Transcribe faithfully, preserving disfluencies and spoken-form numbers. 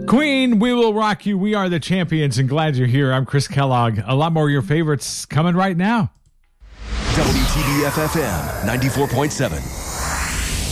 Queen, we will rock you. We are the champions, and glad you're here. I'm Chris Kellogg. A lot more of your favorites coming right now. W T B F F M ninety-four point seven.